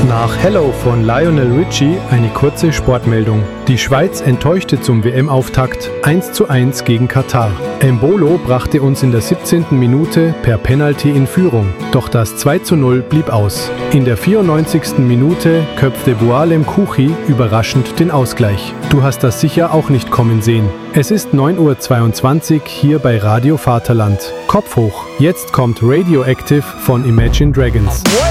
Nach Hello von Lionel Richie eine kurze Sportmeldung. Die Schweiz enttäuschte zum WM-Auftakt 1:1 gegen Katar. Embolo brachte uns in der 17. Minute per Penalty in Führung, doch das 2:0 blieb aus. In der 94. Minute köpfte Boualem Kouchi überraschend den Ausgleich. Du hast das sicher auch nicht kommen sehen. Es ist 9:22 Uhr hier bei Radio Vaterland. Kopf hoch, jetzt kommt Radioactive von Imagine Dragons.